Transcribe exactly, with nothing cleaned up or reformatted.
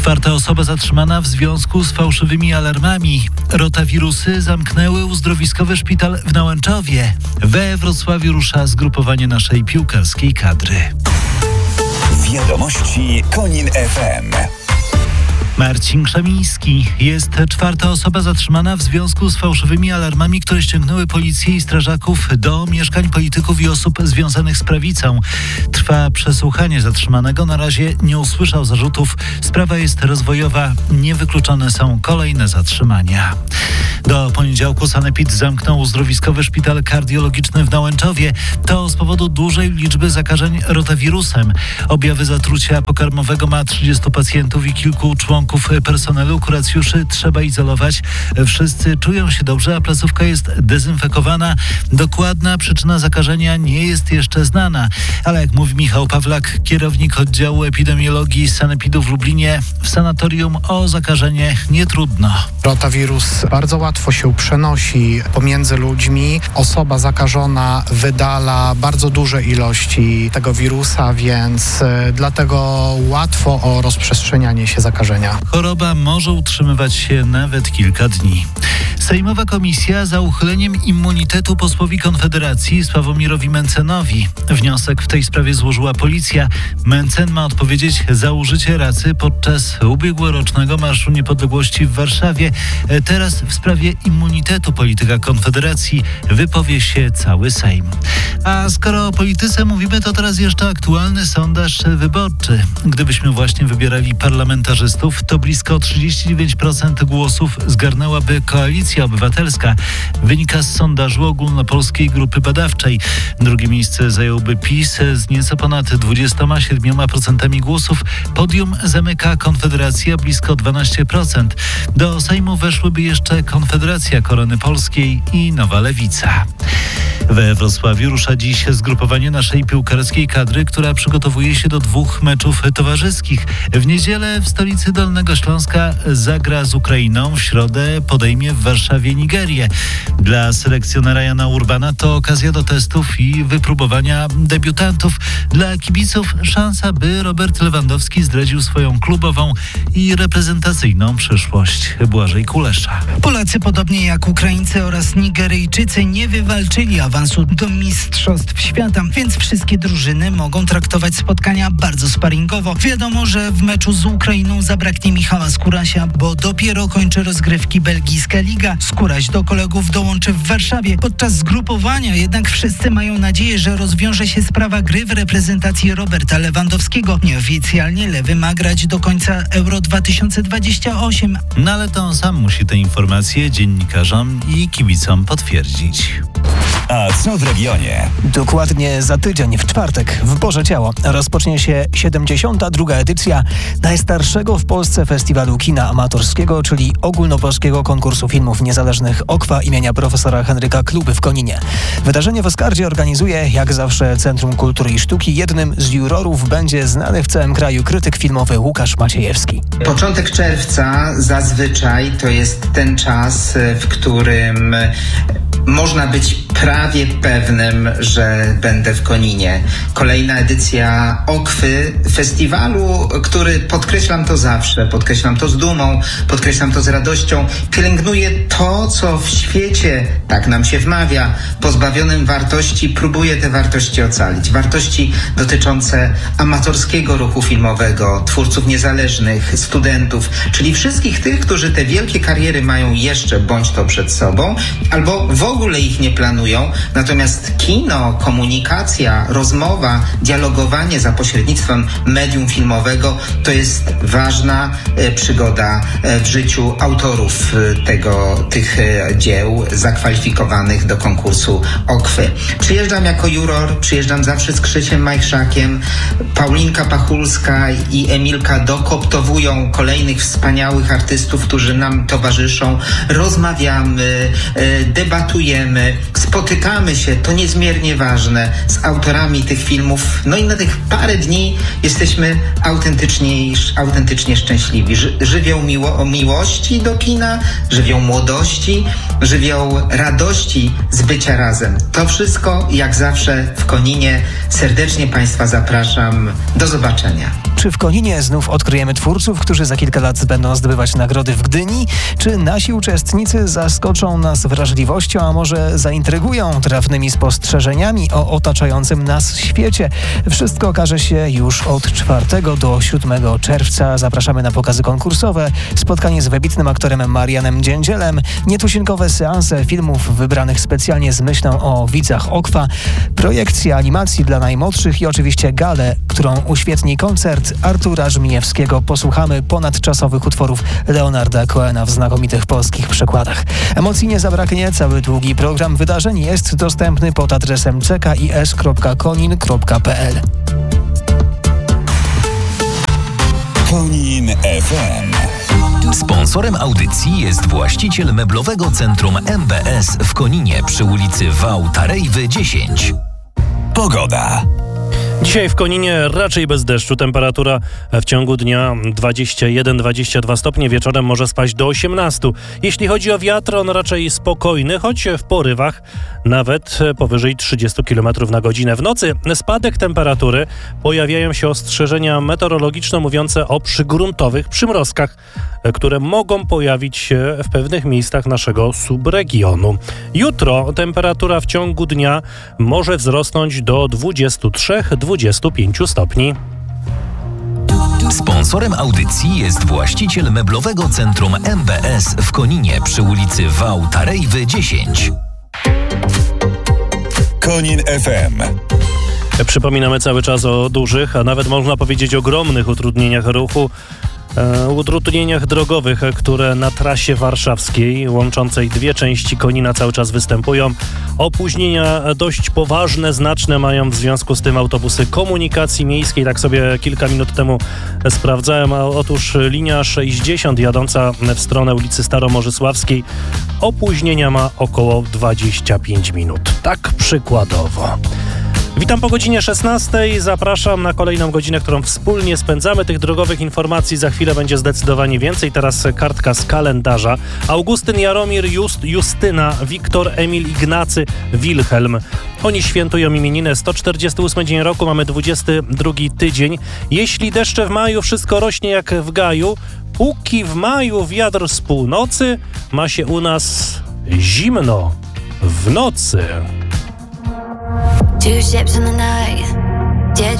Czwarta osoba zatrzymana w związku z fałszywymi alarmami. Rotawirusy zamknęły uzdrowiskowy szpital w Nałęczowie. We Wrocławiu rusza zgrupowanie naszej piłkarskiej kadry. Wiadomości Konin F M. Marcin Krzemiński. Jest czwarta osoba zatrzymana w związku z fałszywymi alarmami, które ściągnęły policję i strażaków do mieszkań polityków i osób związanych z prawicą. Trwa przesłuchanie zatrzymanego. Na razie nie usłyszał zarzutów. Sprawa jest rozwojowa. Niewykluczone są kolejne zatrzymania. Do poniedziałku sanepid zamknął uzdrowiskowy szpital kardiologiczny w Nałęczowie. To z powodu dużej liczby zakażeń rotawirusem. Objawy zatrucia pokarmowego ma trzydziestu pacjentów i kilku członków personelu. Kuracjuszy trzeba izolować. Wszyscy czują się dobrze, a placówka jest dezynfekowana. Dokładna przyczyna zakażenia nie jest jeszcze znana. Ale jak mówi Michał Pawlak, kierownik oddziału epidemiologii sanepidu w Lublinie, w sanatorium o zakażenie nie trudno. Rotawirus bardzo łatwo się przenosi pomiędzy ludźmi. Osoba zakażona wydala bardzo duże ilości tego wirusa, więc dlatego łatwo o rozprzestrzenianie się zakażenia. Choroba może utrzymywać się nawet kilka dni. Sejmowa komisja za uchyleniem immunitetu posłowi Konfederacji Sławomirowi Mentzenowi. Wniosek w tej sprawie złożyła policja. Mentzen ma odpowiedzieć za użycie racy podczas ubiegłorocznego Marszu Niepodległości w Warszawie. Teraz w sprawie immunitetu polityka Konfederacji wypowie się cały Sejm. A skoro o polityce mówimy, to teraz jeszcze aktualny sondaż wyborczy. Gdybyśmy właśnie wybierali parlamentarzystów, to blisko trzydzieści dziewięć procent głosów zgarnęłaby Koalicja Obywatelska. Wynika z sondażu ogólnopolskiej grupy badawczej. Drugie miejsce zająłby PiS z nieco ponad dwudziestoma siedmioma procentami głosów. Podium zamyka Konfederacja blisko dwanaście procent. Do Sejmu weszłyby jeszcze Konfederacja Korony Polskiej i Nowa Lewica. We Wrocławiu rusza dziś zgrupowanie naszej piłkarskiej kadry, która przygotowuje się do dwóch meczów towarzyskich. W niedzielę w stolicy Dolnego Śląska zagra z Ukrainą, w środę podejmie w Warszawie Nigerię. Dla selekcjonera Jana Urbana to okazja do testów i wypróbowania debiutantów. Dla kibiców szansa, by Robert Lewandowski zdradził swoją klubową i reprezentacyjną przyszłość. Błażej Kulesza. Polacy, podobnie jak Ukraińcy oraz Nigeryjczycy, nie wywalczyli awansu do Mistrzostw Świata, więc wszystkie drużyny mogą traktować spotkania bardzo sparingowo. Wiadomo, że w meczu z Ukrainą zabraknie Michała Skórasia, bo dopiero kończy rozgrywki belgijska liga. Skóraś do kolegów dołączy w Warszawie. Podczas zgrupowania jednak wszyscy mają nadzieję, że rozwiąże się sprawa gry w reprezentacji Roberta Lewandowskiego. Nieoficjalnie Lewy ma grać do końca Euro dwa tysiące dwudziestego ósmego. No ale to on sam musi te informacje dziennikarzom i kibicom potwierdzić. A co w regionie? Dokładnie za tydzień, w czwartek, w Boże Ciało, rozpocznie się siedemdziesiąta druga edycja najstarszego w Polsce festiwalu kina amatorskiego, czyli ogólnopolskiego konkursu filmów niezależnych Okwa imienia profesora Henryka Kluby w Koninie. Wydarzenie w Oskardzie organizuje, jak zawsze, Centrum Kultury i Sztuki. Jednym z jurorów będzie znany w całym kraju krytyk filmowy Łukasz Maciejewski. Początek czerwca zazwyczaj to jest ten czas, w którym można być prawie pewnym, że będę w Koninie. Kolejna edycja Okwy, festiwalu, który, podkreślam to zawsze, podkreślam to z dumą, podkreślam to z radością, pielęgnuje to, co w świecie, tak nam się wmawia, pozbawionym wartości, próbuje te wartości ocalić. Wartości dotyczące amatorskiego ruchu filmowego, twórców niezależnych, studentów, czyli wszystkich tych, którzy te wielkie kariery mają jeszcze bądź to przed sobą, albo w ogóle ich nie planują. Natomiast kino, komunikacja, rozmowa, dialogowanie za pośrednictwem medium filmowego to jest ważna e, przygoda e, w życiu autorów e, tego, tych e, dzieł zakwalifikowanych do konkursu Okwy. Przyjeżdżam jako juror, przyjeżdżam zawsze z Krzysiem Majchrzakiem. Paulinka Pachulska i Emilka dokoptowują kolejnych wspaniałych artystów, którzy nam towarzyszą. Rozmawiamy, e, debatujemy, spotykamy się, to niezmiernie ważne, z autorami tych filmów. No i na tych parę dni jesteśmy autentycznie, autentycznie szczęśliwi. Ży, żywioł miło, miłości do kina, żywioł młodości, żywioł radości z bycia razem. To wszystko, jak zawsze, w Koninie. Serdecznie Państwa zapraszam. Do zobaczenia. Czy w Koninie znów odkryjemy twórców, którzy za kilka lat będą zdobywać nagrody w Gdyni? Czy nasi uczestnicy zaskoczą nas wrażliwością, a może zaintrygują trafnymi spostrzeżeniami o otaczającym nas świecie? Wszystko okaże się już od czwartego do siódmego czerwca. Zapraszamy na pokazy konkursowe, spotkanie z wybitnym aktorem Marianem Dziędzielem, nietuzinkowe seanse filmów wybranych specjalnie z myślą o widzach Okwa, projekcje animacji dla najmłodszych i oczywiście galę, którą uświetni koncert Artura Żmijewskiego. Posłuchamy ponadczasowych utworów Leonarda Cohena w znakomitych polskich przekładach. Emocji nie zabraknie. Cały długi program wydarzeń jest dostępny pod adresem c k i s kropka konin kropka p l. Konin F M. Sponsorem audycji jest właściciel meblowego centrum M B S w Koninie przy ulicy Wałtarejwy dziesięć. Pogoda. Dzisiaj w Koninie raczej bez deszczu. Temperatura w ciągu dnia dwadzieścia jeden dwadzieścia dwa stopnie. Wieczorem może spaść do osiemnastu. Jeśli chodzi o wiatr, on raczej spokojny, choć w porywach nawet powyżej trzydzieści kilometrów na godzinę. W nocy spadek temperatury. Pojawiają się ostrzeżenia meteorologiczne mówiące o przygruntowych przymrozkach, które mogą pojawić się w pewnych miejscach naszego subregionu. Jutro temperatura w ciągu dnia może wzrosnąć do dwudziestu trzech do dwudziestu pięciu stopni. Sponsorem audycji jest właściciel meblowego centrum M B S w Koninie przy ulicy Wałtarejwy dziesięć. Konin F M. Przypominamy cały czas o dużych, a nawet można powiedzieć ogromnych utrudnieniach ruchu. E, utrudnieniach drogowych, które na trasie warszawskiej łączącej dwie części Konina cały czas występują. Opóźnienia dość poważne, znaczne mają w związku z tym autobusy komunikacji miejskiej. Tak sobie kilka minut temu sprawdzałem. Otóż linia sześćdziesiąt jadąca w stronę ulicy Staromorzysławskiej opóźnienia ma około dwadzieścia pięć minut. Tak przykładowo. Witam po godzinie szesnastej. Zapraszam na kolejną godzinę, którą wspólnie spędzamy. Tych drogowych informacji za chwilę będzie zdecydowanie więcej. Teraz kartka z kalendarza. Augustyn, Jaromir, Just, Justyna, Wiktor, Emil, Ignacy, Wilhelm. Oni świętują imieniny. sto czterdziesty ósmy dzień roku, mamy dwudziesty drugi tydzień. Jeśli deszcze w maju, wszystko rośnie jak w gaju. Póki w maju wiatr z północy, ma się u nas zimno w nocy. Two ships in the night, jet